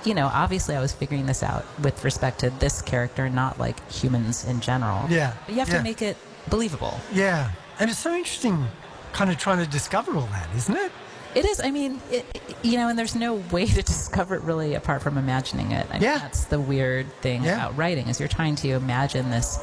obviously I was figuring this out with respect to this character, not like humans in general. Yeah. But you have to make it believable. Yeah. And it's so interesting kind of trying to discover all that, isn't it? It is. I mean, and there's no way to discover it really apart from imagining it. I mean, that's the weird thing about writing is you're trying to imagine this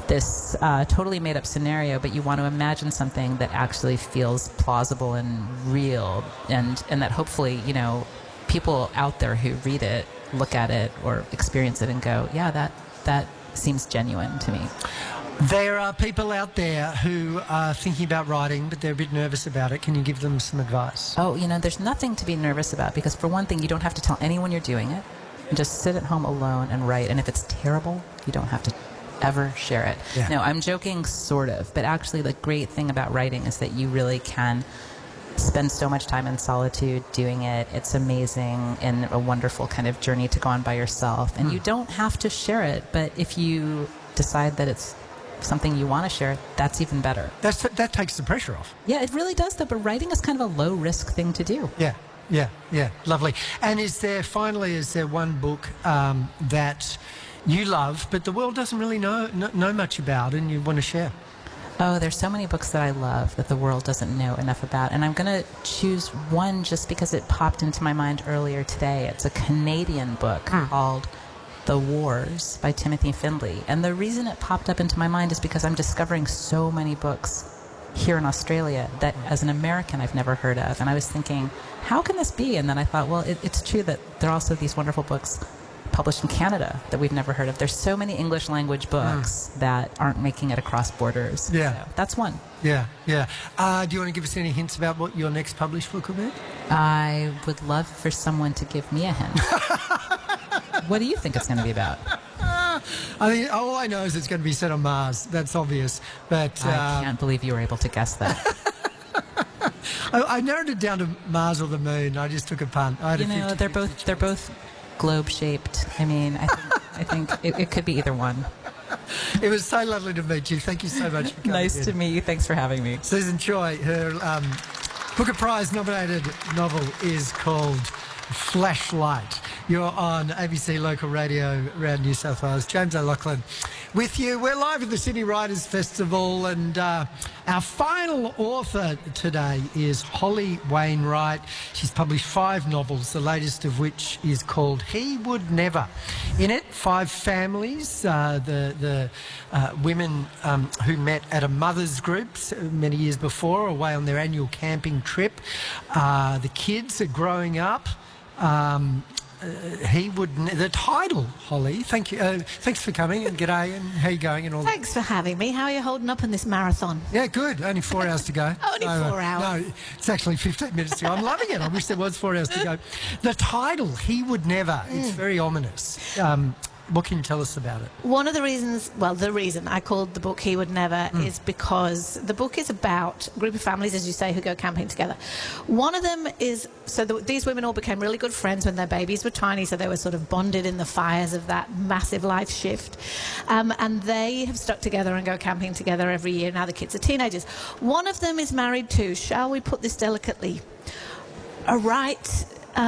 totally made up scenario, but you want to imagine something that actually feels plausible and real, and that hopefully, people out there who read it, look at it, or experience it and go, yeah, that seems genuine to me. There are people out there who are thinking about writing, but they're a bit nervous about it. Can you give them some advice? Oh, there's nothing to be nervous about because, for one thing, you don't have to tell anyone you're doing it. You just sit at home alone and write. And if it's terrible, you don't have to ever share it. Yeah. No, I'm joking, sort of. But actually, the great thing about writing is that you really can spend so much time in solitude doing it. It's amazing and a wonderful kind of journey to go on by yourself. And you don't have to share it. But if you decide that it's something you want to share, that's even better. That takes the pressure off. Yeah, it really does, though. But writing is kind of a low-risk thing to do. Yeah. Lovely. And is there one book that you love, but the world doesn't really know much about and you want to share? Oh, there's so many books that I love that the world doesn't know enough about. And I'm going to choose one just because it popped into my mind earlier today. It's a Canadian book called The Wars by Timothy Findley. And the reason it popped up into my mind is because I'm discovering so many books here in Australia that as an American I've never heard of. And I was thinking, how can this be? And then I thought, well, it's true that there are also these wonderful books published in Canada that we've never heard of. There's so many English language books that aren't making it across borders. Yeah. So that's one. Yeah. Do you want to give us any hints about what your next published book will be? I would love for someone to give me a hint. What do you think it's going to be about? I mean, all I know is it's going to be set on Mars. That's obvious. But I can't believe you were able to guess that. I narrowed it down to Mars or the Moon. I just took a punt. They're both globe-shaped. I mean, I think it could be either one. It was so lovely to meet you. Thank you so much for coming. Nice to meet you. Thanks for having me. Susan Choi, her Booker Prize-nominated novel is called Flashlight. You're on ABC Local Radio around New South Wales. James O'Loughlin with you. We're live at the Sydney Writers' Festival, and our final author today is Holly Wainwright. She's published 5 novels, the latest of which is called He Would Never. In it, 5 families, the women who met at a mother's group many years before, away on their annual camping trip. The kids are growing up. The title, Holly. Thank you. Thanks for coming, and g'day, and how you going and all that. Thanks for having me. How are you holding up in this marathon? Yeah, good. Only 4 hours to go. Only 4 hours. No, it's actually 15 minutes to go. I'm loving it. I wish there was 4 hours to go. The title, He Would Never. It's very ominous. What can you tell us about it? One of the reasons, the reason I called the book He Would Never is because the book is about a group of families, as you say, who go camping together. One of them is, these women all became really good friends when their babies were tiny, so they were sort of bonded in the fires of that massive life shift. And they have stuck together and go camping together every year. Now the kids are teenagers. One of them is married to, shall we put this delicately, a right...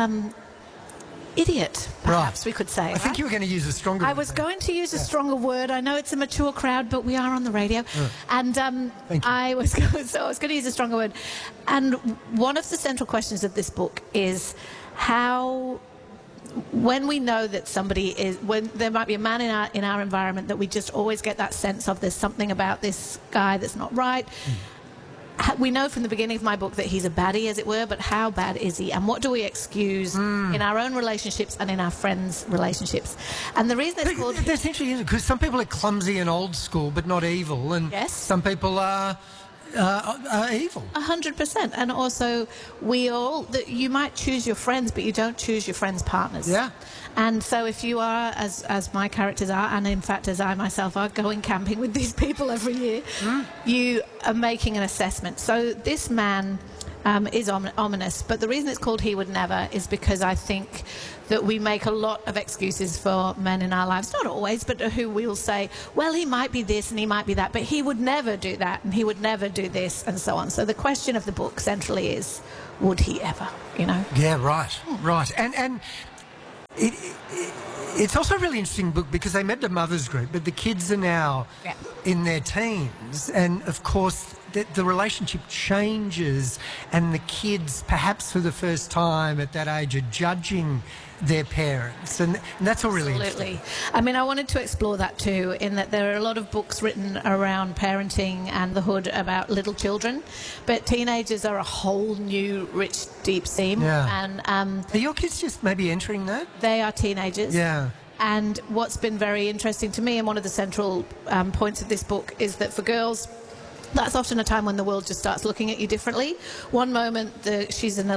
idiot, perhaps we could say. I think you were going to use a stronger word. I was going to use a stronger word. I know it's a mature crowd, but we are on the radio. And I was going to use a stronger word. And one of the central questions of this book is how, when we know that somebody is, when there might be a man in our environment that we just always get that sense of there's something about this guy that's not right. We know from the beginning of my book that he's a baddie, as it were, but how bad is he? And what do we excuse in our own relationships and in our friends' relationships? And the reason it's called... That's interesting, because some people are clumsy and old school, but not evil, and some people are evil. 100%. And also, you might choose your friends, but you don't choose your friends' partners. Yeah. And so if you are, as my characters are, and in fact as I myself are, going camping with these people every year, you are making an assessment. So this man is ominous, but the reason it's called He Would Never is because I think that we make a lot of excuses for men in our lives, not always, but who we'll say, well, he might be this and he might be that, but he would never do that and he would never do this, and so on. So the question of the book centrally is, would he ever, Yeah, right. And It's also a really interesting book because they met the mothers group, but the kids are now in their teens, and of course the relationship changes, and the kids, perhaps for the first time at that age, are judging their parents, and that's all really Absolutely. I mean, I wanted to explore that too, in that there are a lot of books written around parenting and the hood about little children, but teenagers are a whole new, rich, deep theme. Yeah. And are your kids just maybe entering that? They are teenagers. Yeah. And what's been very interesting to me, and one of the central points of this book, is that for girls, that's often a time when the world just starts looking at you differently. One moment, she's a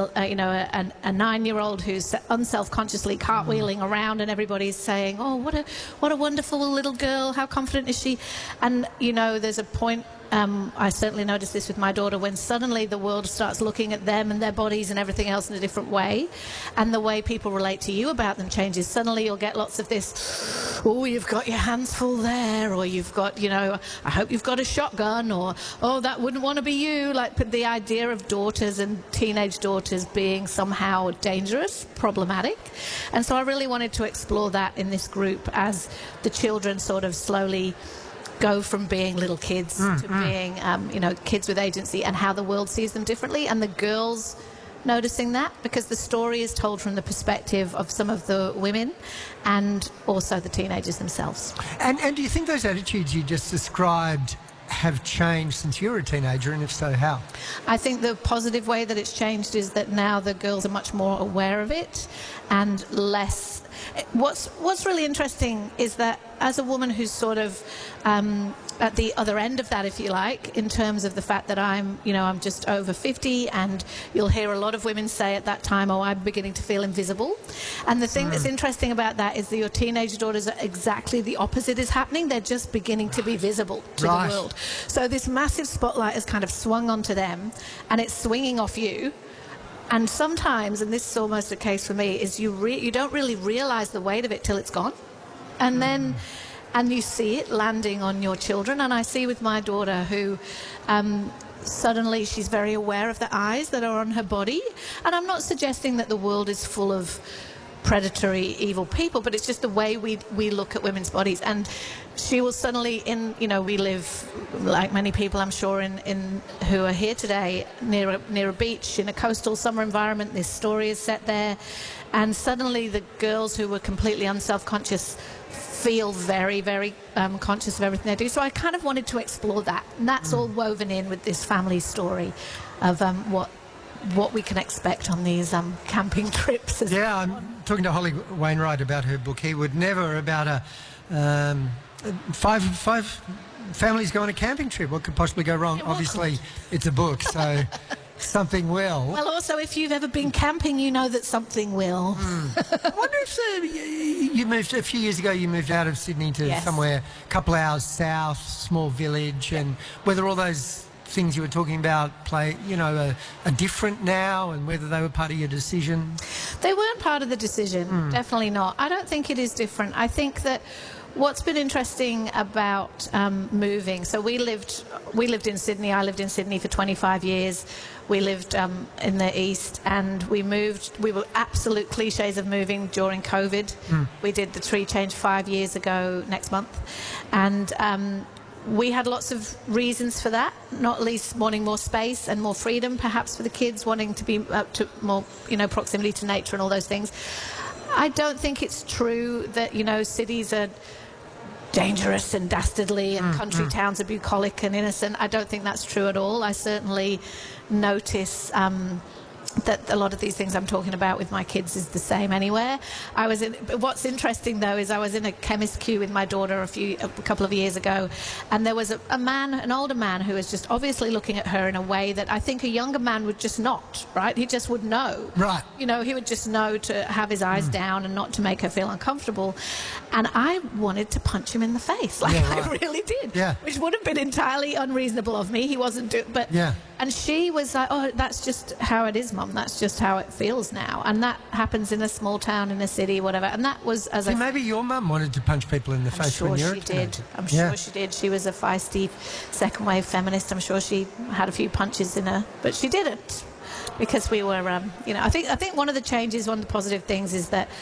9-year-old who's unselfconsciously cartwheeling around, and everybody's saying, "Oh, what a wonderful little girl! How confident is she?" And there's a point. I certainly noticed this with my daughter, when suddenly the world starts looking at them and their bodies and everything else in a different way, and the way people relate to you about them changes. Suddenly you'll get lots of this, "Oh, you've got your hands full there," or "You've got, I hope you've got a shotgun," or "Oh, that wouldn't want to be you." Like the idea of daughters and teenage daughters being somehow dangerous, problematic. And so I really wanted to explore that in this group as the children sort of slowly go from being little kids to being, kids with agency, and how the world sees them differently. And the girls noticing that, because the story is told from the perspective of some of the women and also the teenagers themselves. And do you think those attitudes you just described have changed since you were a teenager, and if so, how? I think the positive way that it's changed is that now the girls are much more aware of it and less. What's really interesting is that as a woman who's sort of at the other end of that, if you like, in terms of the fact that I'm just over 50, and you'll hear a lot of women say at that time, "Oh, I'm beginning to feel invisible." And the thing that's interesting about that is that your teenage daughters are exactly the opposite is happening. They're just beginning to be visible to the world. So this massive spotlight has kind of swung onto them, and it's swinging off you. And sometimes, and this is almost a case for me, is you don't really realise the weight of it till it's gone. And then you see it landing on your children. And I see with my daughter who suddenly she's very aware of the eyes that are on her body. And I'm not suggesting that the world is full of predatory, evil people, but it's just the way we look at women's bodies. And she will suddenly, we live, like many people I'm sure in who are here today, near a beach in a coastal summer environment. This story is set there, and suddenly the girls who were completely unself-conscious feel very, very conscious of everything they do. So I kind of wanted to explore that, and that's all woven in with this family story of what we can expect on these camping trips. Yeah, I'm talking to Holly Wainwright about her book. He would never, about five families go on a camping trip. What could possibly go wrong? Obviously, it's a book, so something will. Well, also, if you've ever been camping, you know that something will. I wonder if you moved, a few years ago, you moved out of Sydney to somewhere a couple hours south, small village, and whether all those things you were talking about are different now, and whether they were part of your decision? They weren't part of the decision, definitely not. I don't think it is different. I think that what's been interesting about moving, so we lived in Sydney. I lived in Sydney for 25 years. We lived in the east, and we moved. We were absolute cliches of moving during COVID. We did the tree change 5 years ago next month, and we had lots of reasons for that, not least wanting more space and more freedom, perhaps for the kids, wanting to be to more, proximity to nature and all those things. I don't think it's true that, cities are dangerous and dastardly and country towns are bucolic and innocent. I don't think that's true at all. I certainly notice that a lot of these things I'm talking about with my kids is the same anywhere. What's interesting though is I was in a chemist queue with my daughter a couple of years ago, and there was an older man who was just obviously looking at her in a way that I think a younger man would just not, right? He just would know. Right. He would just know to have his eyes down and not to make her feel uncomfortable. And I wanted to punch him in the face. I really did. Yeah. Which would have been entirely unreasonable of me. He wasn't but yeah. And she was like, "Oh, that's just how it is, Mum. That's just how it feels now." And that happens in a small town, in a city, whatever. And that was maybe your mum wanted to punch people in the face when you were a teenager. I'm sure she did. She was a feisty second wave feminist. I'm sure she had a few punches in her, but she didn't, because we were, I think one of the changes, one of the positive things is that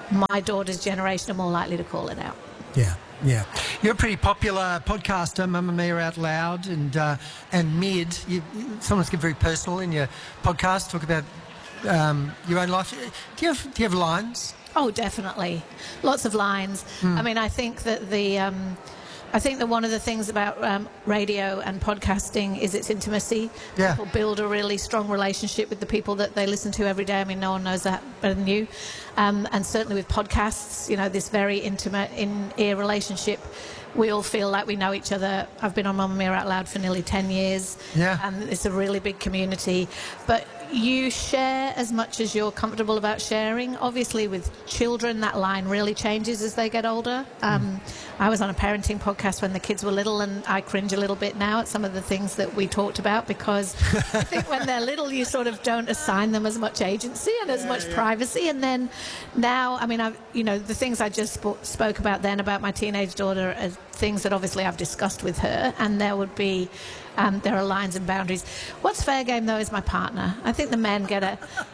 my daughter's generation are more likely to call it out. Yeah, yeah. You're a pretty popular podcaster, Mamma Mia Out Loud and Mid. You sometimes get very personal in your podcast, talk about your own life. Do you have lines? Oh, definitely. Lots of lines. I mean, I think that one of the things about radio and podcasting is its intimacy. Yeah. People build a really strong relationship with the people that they listen to every day. I mean, no one knows that better than you. And certainly with podcasts, this very intimate in-ear relationship. We all feel like we know each other. I've been on Mamma Mia Out Loud for nearly 10 years. Yeah. And it's a really big community. But you share as much as you're comfortable about sharing. Obviously, with children, that line really changes as they get older. I was on a parenting podcast when the kids were little, and I cringe a little bit now at some of the things that we talked about, because I think when they're little, you sort of don't assign them as much agency and as much privacy. And then now, I mean, the things I just spoke about then about my teenage daughter are things that obviously I've discussed with her, and there would be... there are lines and boundaries. What's fair game, though, is my partner. I think the men get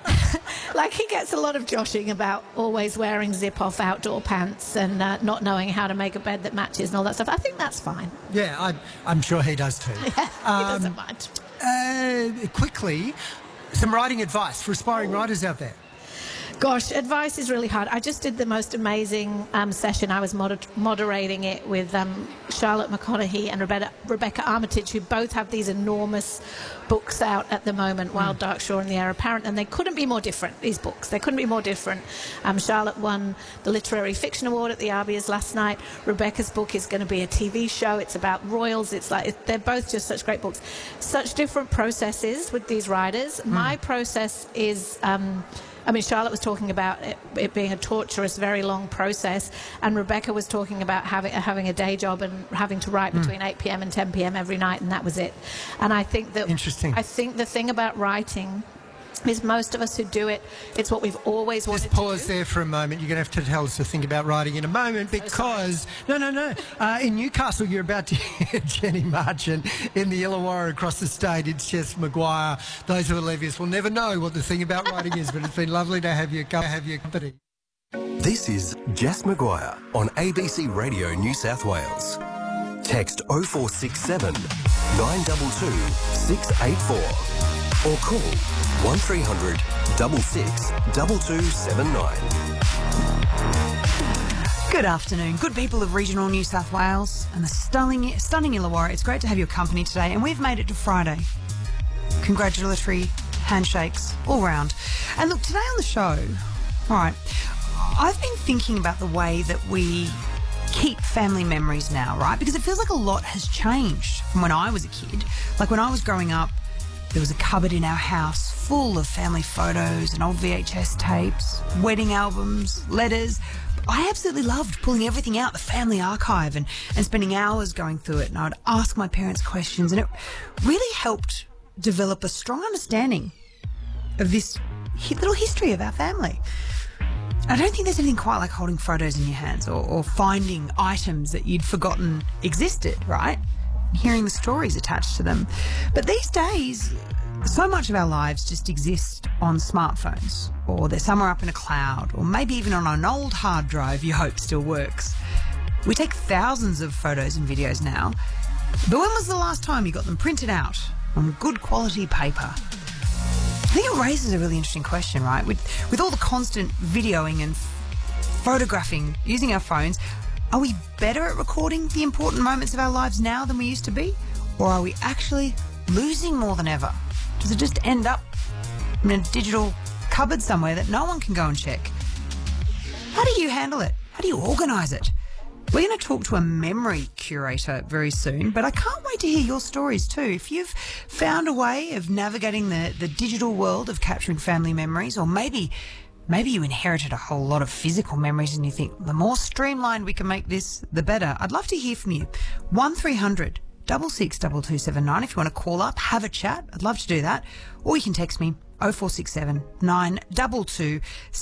he gets a lot of joshing about always wearing zip-off outdoor pants and not knowing how to make a bed that matches and all that stuff. I think that's fine. Yeah, I'm sure he does too. Yeah, he doesn't mind. Quickly, some writing advice for aspiring writers out there. Gosh, advice is really hard. I just did the most amazing session. I was moderating it with Charlotte McConaughey and Rebecca Armitage, who both have these enormous books out at the moment, Wild, Dark Shore and The Heir Apparent, and they couldn't be more different, these books. They couldn't be more different. Charlotte won the Literary Fiction Award at the Arbias last night. Rebecca's book is going to be a TV show. It's about royals. They're both just such great books. Such different processes with these writers. My process is... Charlotte was talking about it being a torturous, very long process, and Rebecca was talking about having a day job and having to write between 8 p.m. and 10 p.m. every night, and that was it. And I think that... Interesting. I think the thing about writing is most of us who do it, it's what we've always wanted to do. Just pause there for a moment. You're going to have to tell us to think about writing in a moment, because... No. In Newcastle, you're about to hear Jenny Marchant in the Illawarra across the state. It's Jess Maguire. Those who are levious will never know what the thing about writing is, but it's been lovely to have your company. This is Jess Maguire on ABC Radio New South Wales. Text 0467 922 684 or call 1300 66 2279. Good afternoon, good people of regional New South Wales and the stunning Illawarra. It's great to have your company today, and we've made it to Friday. Congratulatory handshakes all round. And look, today on the show, all right, I've been thinking about the way that we keep family memories now, right? Because it feels like a lot has changed from when I was a kid. Like when I was growing up, there was a cupboard in our house full of family photos and old VHS tapes, wedding albums, letters. I absolutely loved pulling everything out, the family archive, and spending hours going through it. And I would ask my parents questions, and it really helped develop a strong understanding of this little history of our family. I don't think there's anything quite like holding photos in your hands or finding items that you'd forgotten existed, right? Hearing the stories attached to them. But these days, so much of our lives just exist on smartphones, or they're somewhere up in a cloud, or maybe even on an old hard drive you hope still works. We take thousands of photos and videos now, but when was the last time you got them printed out on good quality paper? I think it raises a really interesting question, right? With all the constant videoing and photographing using our phones, are we better at recording the important moments of our lives now than we used to be? Or are we actually losing more than ever? Does it just end up in a digital cupboard somewhere that no one can go and check? How do you handle it? How do you organise it? We're going to talk to a memory curator very soon, but I can't wait to hear your stories too. If you've found a way of navigating the digital world of capturing family memories, or maybe you inherited a whole lot of physical memories and you think the more streamlined we can make this, the better. I'd love to hear from you. 1300 66 2279 if you want to call up, have a chat. I'd love to do that. Or you can text me 0467 922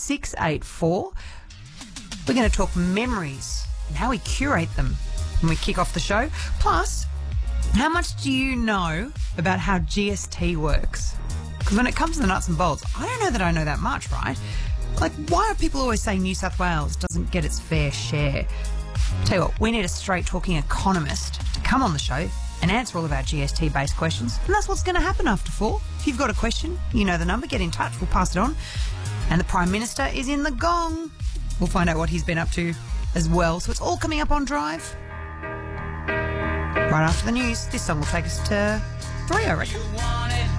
684. We're going to talk memories and how we curate them when we kick off the show. Plus, how much do you know about how GST works? Because when it comes to the nuts and bolts, I don't know that I know that much, right? Like, why are people always saying New South Wales doesn't get its fair share? Tell you what, we need a straight-talking economist to come on the show and answer all of our GST-based questions. And that's what's going to happen after 4. If you've got a question, you know the number, get in touch, we'll pass it on. And the Prime Minister is in the gong. We'll find out what he's been up to as well. So it's all coming up on Drive. Right after the news, this song will take us to 3, I reckon.